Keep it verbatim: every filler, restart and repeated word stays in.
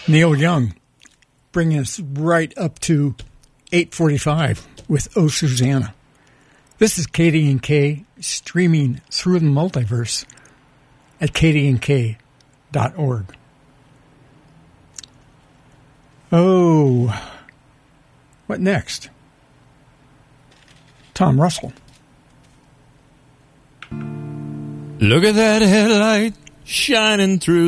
Neil Young, bringing us right up to eight forty-five with Oh Susanna. This is Katie and K streaming through the multiverse at katie and k dot org. Oh, what next? Tom Russell. Look at that headlight shining through